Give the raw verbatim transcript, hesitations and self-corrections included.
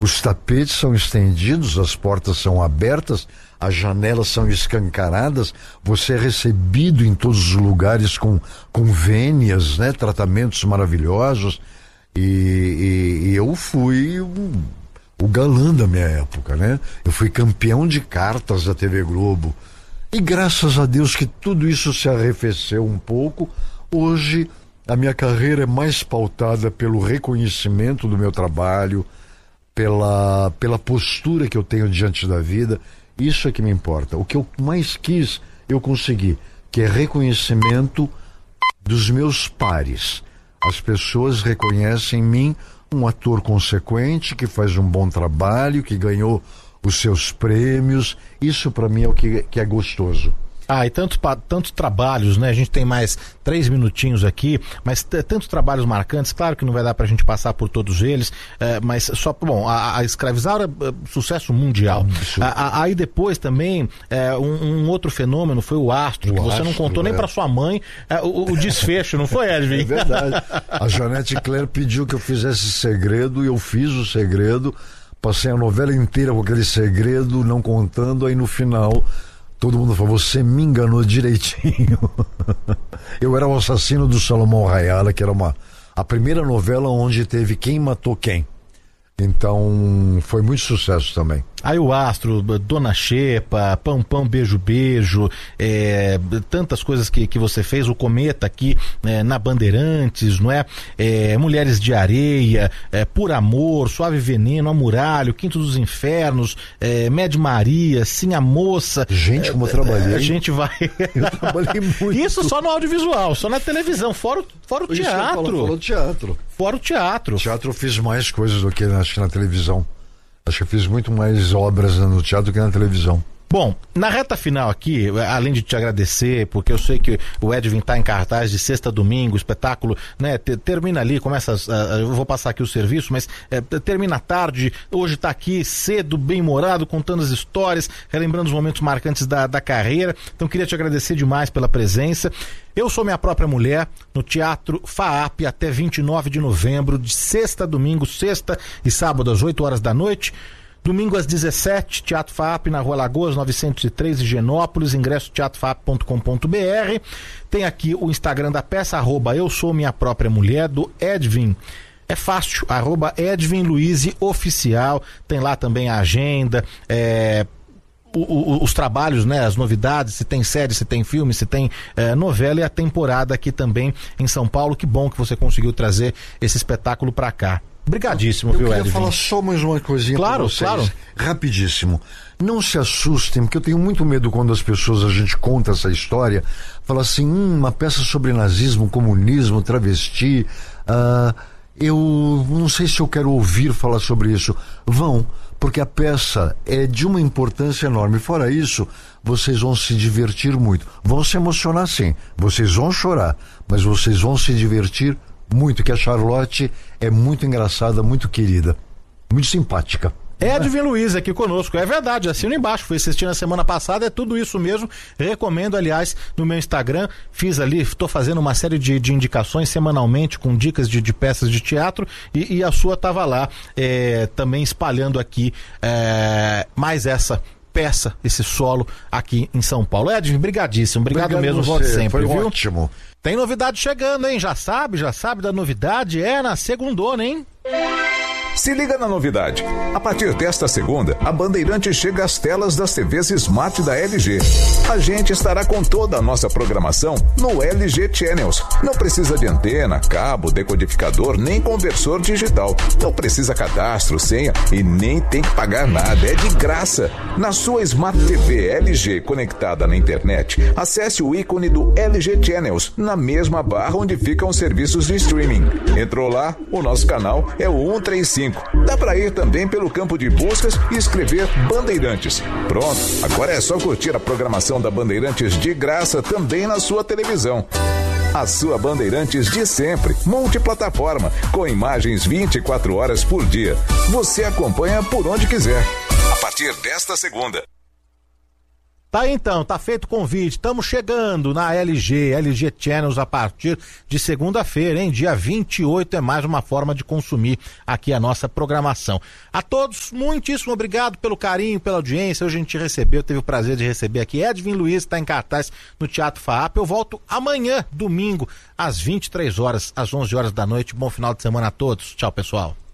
Os tapetes são estendidos, as portas são abertas, as janelas são escancaradas, você é recebido em todos os lugares com, com vênias, né? Tratamentos maravilhosos. E, e, e eu fui o, o galã da minha época, né? Eu fui campeão de cartas da T V Globo. E graças a Deus que tudo isso se arrefeceu um pouco. Hoje a minha carreira é mais pautada pelo reconhecimento do meu trabalho, pela, pela postura que eu tenho diante da vida. Isso é que me importa. O que eu mais quis, eu consegui, que é reconhecimento dos meus pares. As pessoas reconhecem em mim um ator consequente, que faz um bom trabalho, que ganhou os seus prêmios. Isso para mim é o que, que é gostoso. Ah, e tantos, tantos trabalhos, né? A gente tem mais três minutinhos aqui, mas t- tantos trabalhos marcantes. Claro que não vai dar pra gente passar por todos eles, é, mas só, bom, a, a Escravizaura, sucesso mundial. A, a, aí depois também, é, um, um outro fenômeno foi o Astro, o que Astro, você não contou é. nem pra sua mãe é, o, o desfecho, não foi, Edvin? É verdade. A Janete Claire pediu que eu fizesse segredo e eu fiz o segredo. Passei a novela inteira com aquele segredo, não contando, aí no final todo mundo falou, você me enganou direitinho. Eu era o assassino do Salomão Rayala, que era uma, a primeira novela onde teve Quem Matou Quem. Então foi muito sucesso também. Aí o Astro, Dona Xepa, Pão Pão Beijo Beijo, é, tantas coisas que, que você fez, o Cometa aqui é, na Bandeirantes, não é? é? Mulheres de Areia, é, Por Amor, Suave Veneno, Amuralho, Quinto dos Infernos, é, Mad Maria, Sim a Moça. Gente, como eu trabalhei. A gente vai... Eu trabalhei muito. Isso só no audiovisual, só na televisão, fora, fora o teatro. Fora, fora o teatro. Fora o teatro. Teatro eu fiz mais coisas do que acho que na televisão. Acho que eu fiz muito mais obras no teatro que na televisão. Bom, na reta final aqui, além de te agradecer, porque eu sei que o Edvin está em cartaz de sexta a domingo, o espetáculo, né, te, termina ali, começa, uh, eu vou passar aqui o serviço, mas uh, termina tarde, hoje está aqui cedo, bem-humorado, contando as histórias, relembrando os momentos marcantes da, da carreira. Então queria te agradecer demais pela presença. Eu Sou Minha Própria Mulher, no Teatro FAAP, até vinte e nove de novembro, de sexta a domingo, sexta e sábado às oito horas da noite. Domingo às dezessete, Teatro FAAP, na Rua Lagoas, novecentos e três, Higienópolis, ingresso teatro faap ponto com ponto b r. Tem aqui o Instagram da peça, arroba Eu Sou Minha Própria Mulher, do Edvin. É fácil, arroba Edvin Luiz Oficial. Tem lá também a agenda, é... O, o, os trabalhos, né, as novidades, se tem série, se tem filme, se tem é, novela, e a temporada aqui também em São Paulo. Que bom que você conseguiu trazer esse espetáculo pra cá. Obrigadíssimo, eu viu, Edvin? Eu queria falar só mais uma coisinha claro, pra vocês. Claro, rapidíssimo. Não se assustem, porque eu tenho muito medo quando as pessoas, a gente conta essa história, fala assim, hum, uma peça sobre nazismo, comunismo, travesti, uh, eu não sei se eu quero ouvir falar sobre isso. Vão, porque a peça é de uma importância enorme. Fora isso, vocês vão se divertir muito. Vão se emocionar sim, vocês vão chorar, mas vocês vão se divertir muito, que a Charlotte é muito engraçada, muito querida, muito simpática. Edvin Luiz aqui conosco, é verdade, assina embaixo, fui assistir na semana passada, é tudo isso mesmo, recomendo, aliás, no meu Instagram, fiz ali, estou fazendo uma série de, de indicações semanalmente, com dicas de, de peças de teatro, e, e a sua estava lá, é, também espalhando aqui é, mais essa peça, esse solo aqui em São Paulo. Edvin, brigadíssimo, obrigado, obrigado mesmo, volte sempre, foi viu? Ótimo. Tem novidade chegando, hein? Já sabe, já sabe da novidade, é na segundona, hein? Se liga na novidade. A partir desta segunda, a Bandeirantes chega às telas das T Vs Smart da L G. A gente estará com toda a nossa programação no L G Channels. Não precisa de antena, cabo, decodificador, nem conversor digital. Não precisa cadastro, senha e nem tem que pagar nada. É de graça. Na sua Smart T V L G conectada na internet, acesse o ícone do L G Channels na mesma barra onde ficam os serviços de streaming. Entrou lá? O nosso canal é o cento e trinta e cinco. Dá para ir também pelo campo de buscas e escrever Bandeirantes. Pronto, agora é só curtir a programação da Bandeirantes de graça também na sua televisão. A sua Bandeirantes de sempre, multiplataforma, com imagens vinte e quatro horas por dia. Você acompanha por onde quiser. A partir desta segunda. Tá aí então, tá feito o convite, estamos chegando na L G, L G Channels a partir de segunda-feira, hein? Dia vinte e oito é mais uma forma de consumir aqui a nossa programação. A todos, muitíssimo obrigado pelo carinho, pela audiência. Hoje a gente recebeu, teve o prazer de receber aqui Edvin Luiz, está em cartaz no Teatro FAAP. Eu volto amanhã, domingo, às vinte e três horas, às onze horas da noite. Bom final de semana a todos. Tchau, pessoal.